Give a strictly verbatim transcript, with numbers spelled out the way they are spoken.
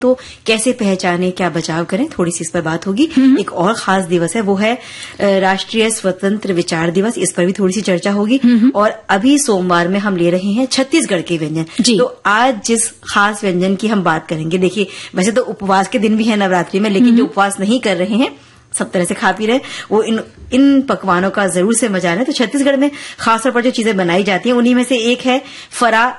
तो कैसे पहचाने, क्या बचाव करें, थोड़ी सी इस पर बात होगी। एक और खास दिवस है, वो है राष्ट्रीय स्वतंत्र विचार दिवस, इस पर भी थोड़ी सी चर्चा होगी। और अभी सोमवार में हम ले रहे हैं छत्तीसगढ़ के व्यंजन। तो आज जिस खास व्यंजन की हम बात करेंगे, देखिए वैसे तो उपवास के दिन भी है नवरात्रि में, लेकिन जो उपवास नहीं कर रहे हैं, सब तरह से खा पी रहे, वो इन इन पकवानों का जरूर से मजा लें। तो छत्तीसगढ़ में खासतौर पर जो चीजें बनाई जाती हैं उन्हीं में से एक है फरा